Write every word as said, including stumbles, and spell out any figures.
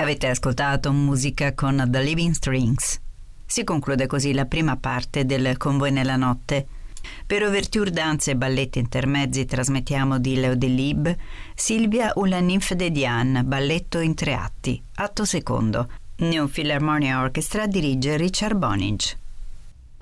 Avete ascoltato musica con The Living Strings. Si conclude così la prima parte del Con voi nella notte. Per ouverture, danze e balletti intermezzi trasmettiamo di Leo Delibes Silvia ou la nymphe de Diane, balletto in tre atti, atto secondo. New Philharmonia Orchestra dirige Richard Bonynge.